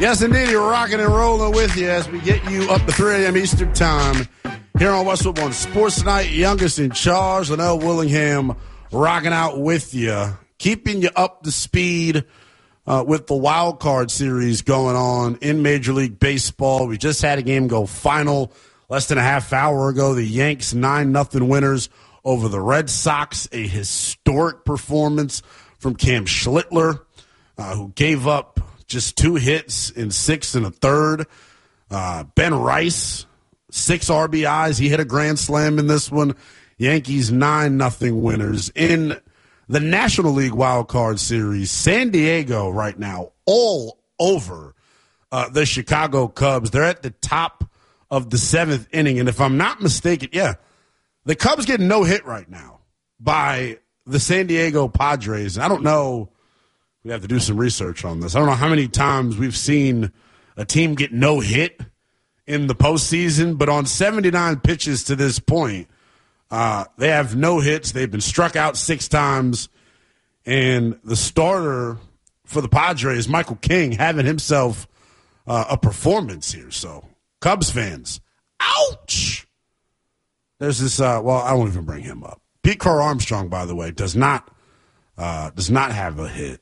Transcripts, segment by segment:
Yes, indeed, you're rocking and rolling with you as we get you up to 3 a.m. Eastern Time here on Westwood One Sports Tonight. Youngest in charge, Linnell Willingham, rocking out with you, keeping you up to speed with the wild card series going on in Major League Baseball. We just had a game go final less than a half hour ago. The Yanks 9-0 winners over the Red Sox. A historic performance from Cam Schlittler, who gave up just 2 hits in 6 1/3. Ben Rice, 6 RBIs. He hit a grand slam in this one. Yankees 9-0 winners. In the National League Wild Card Series, San Diego right now all over the Chicago Cubs. They're at the top of the 7th inning. And if I'm not mistaken, the Cubs get no hit right now by the San Diego Padres. I don't know. We have to do some research on this. I don't know how many times we've seen a team get no hit in the postseason, but on 79 pitches to this point, they have no hits. They've been struck out 6 times, and the starter for the Padres, Michael King, having himself a performance here. So, Cubs fans, ouch! There's this. I won't even bring him up. Pete Crow Armstrong, by the way, does not have a hit.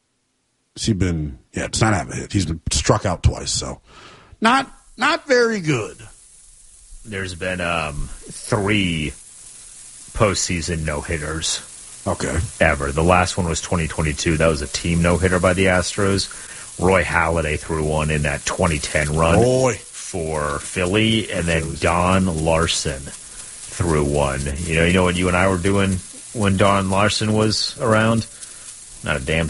Does not have a hit. He's been struck out twice, so not very good. There's been 3 postseason no-hitters. Okay. Ever. The last one was 2022. That was a team no-hitter by the Astros. Roy Halladay threw one in that 2010 run for Philly, and then Don Larson threw one. You know what you and I were doing when Don Larson was around? Not a damn